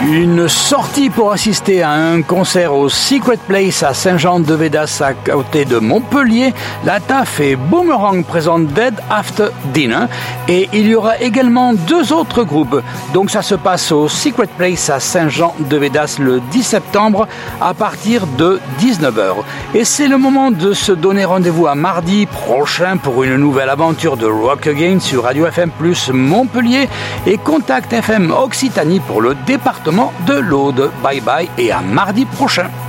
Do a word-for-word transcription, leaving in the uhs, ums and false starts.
Une sortie pour assister à un concert au Secret Place à Saint-Jean-de-Védas à côté de Montpellier. La T A F et Boomerang présentent Dead After Dinner et il y aura également deux autres groupes. Donc ça se passe au Secret Place à Saint-Jean-de-Védas le dix septembre à partir de dix-neuf heures. Et c'est le moment de se donner rendez-vous à mardi prochain pour une nouvelle aventure de Rock Again sur Radio F M plus Montpellier et Contact F M Occitanie pour le département de l'Aude. Bye bye et à mardi prochain.